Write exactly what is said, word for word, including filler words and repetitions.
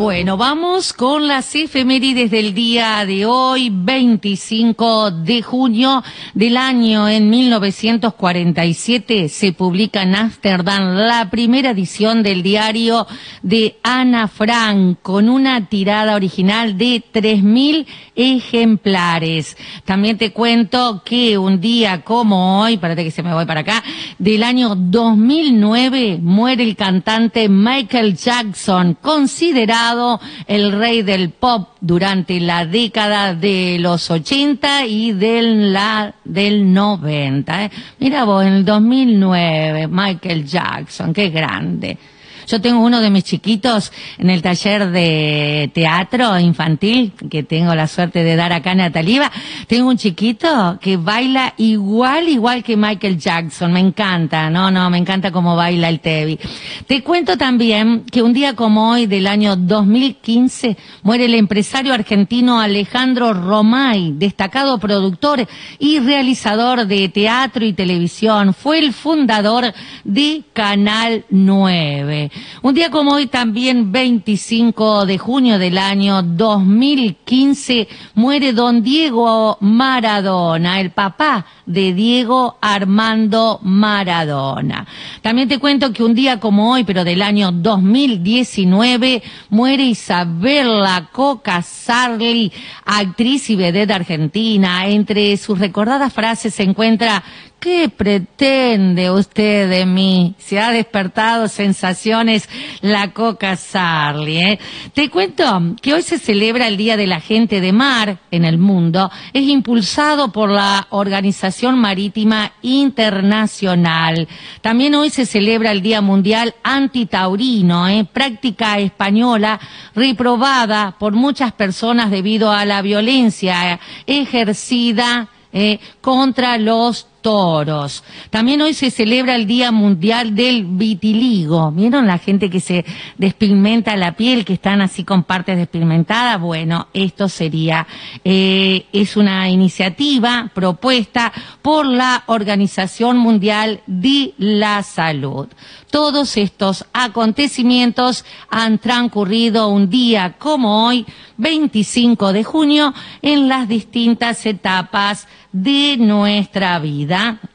Bueno, vamos con las efemérides del día de hoy, veinticinco de junio del año en mil novecientos cuarenta y siete, se publica en Ámsterdam la primera edición del diario de Ana Frank, con una tirada original de tres mil ejemplares. También te cuento que un día como hoy, espérate que se me voy para acá, del año dos mil nueve, muere el cantante Michael Jackson, considerado el rey del pop durante la década de los ochenta y del, la, del noventa. ¿eh? Mira vos, en el dos mil nueve, Michael Jackson, qué grande. Yo tengo uno de mis chiquitos en el taller de teatro infantil, que tengo la suerte de dar acá en Ataliva. Tengo un chiquito que baila igual, igual que Michael Jackson. Me encanta, no, no, me encanta cómo baila el Tevi. Te cuento también que un día como hoy, del año dos mil quince, muere el empresario argentino Alejandro Romay, destacado productor y realizador de teatro y televisión. Fue el fundador de Canal nueve. Un día como hoy, también veinticinco de junio del año dos mil quince, muere don Diego Maradona, el papá de Diego Armando Maradona. También te cuento que un día como hoy, pero del año dos mil diecinueve, muere Isabella Coca Sarli, actriz y vedette argentina. Entre sus recordadas frases se encuentra: ¿qué pretende usted de mí? Se ha despertado sensaciones la Coca Sarli, ¿eh? Te cuento que hoy se celebra el Día de la Gente de Mar en el mundo. Es impulsado por la Organización Marítima Internacional. También hoy se celebra el Día Mundial Antitaurino, ¿eh? Práctica española reprobada por muchas personas debido a la violencia ejercida eh, contra los toros. También hoy se celebra el Día Mundial del Vitiligo. ¿Vieron la gente que se despigmenta la piel, que están así con partes despigmentadas? Bueno, esto sería, eh, es una iniciativa propuesta por la Organización Mundial de la Salud. Todos estos acontecimientos han transcurrido un día como hoy, veinticinco de junio, en las distintas etapas de nuestra vida.